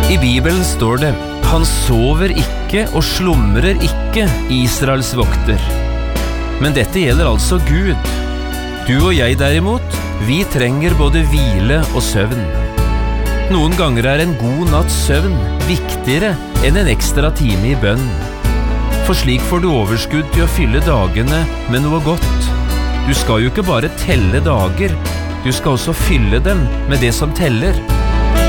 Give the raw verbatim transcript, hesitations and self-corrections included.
I Bibelen står det: han sover ikke og slumrer ikke, Israels vokter. Men dette gjelder altså Gud. Du og jeg derimot, vi trenger både hvile og søvn. Noen ganger er en god natts søvn viktigere enn en ekstra time i bønn. For slik får du overskudd til å fylle dagene med noe godt. Du skal jo ikke bare telle dager, du skal også fylle dem med det som teller.